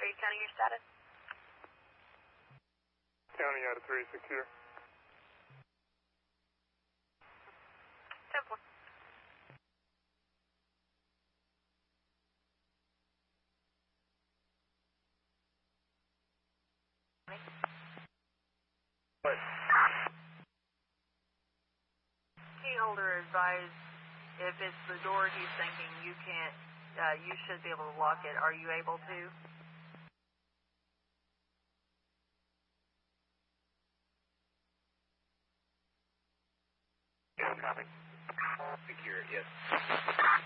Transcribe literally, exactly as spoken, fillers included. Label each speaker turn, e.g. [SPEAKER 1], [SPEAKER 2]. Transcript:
[SPEAKER 1] three, counting your status.
[SPEAKER 2] County out of three, secure.
[SPEAKER 1] Simple.
[SPEAKER 2] What?
[SPEAKER 3] Key holder advised if it's the door he's thinking you can't, uh, you should be able to lock it. Are you able to?
[SPEAKER 2] Yeah, copy. Secure, yes.